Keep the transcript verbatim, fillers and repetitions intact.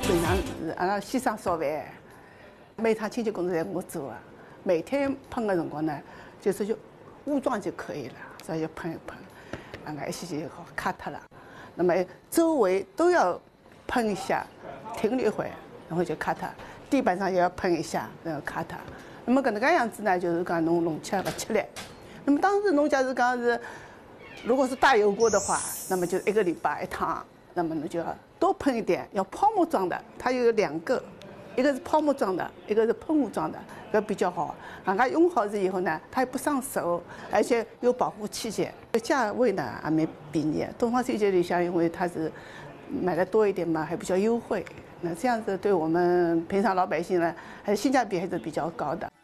平常是阿拉先生烧饭，每趟清洁工作侪我做啊。每天喷的辰光呢，就是就武装就可以了，所以就喷一喷，啊，那一些就好卡脱了。那么周围都要喷一下，停一会儿，然后就卡脱。地板上也要喷一下，然后卡脱。那么搿能介样子呢，就是讲侬弄起来勿吃力。那么当时侬假如讲是，如果是大油锅的话，那么就一个礼拜一趟，那么侬就要多喷一点，要泡沫状的，它有两个，一个是泡沫状的，一个是喷雾状的，搿比较好。人家用好是以后呢，它也不伤手，而且有保护器械，价位呢还蛮便宜。东方水节里向因为它是买的多一点嘛，还比较优惠。那这样子对我们平常老百姓呢，还是性价比还是比较高的。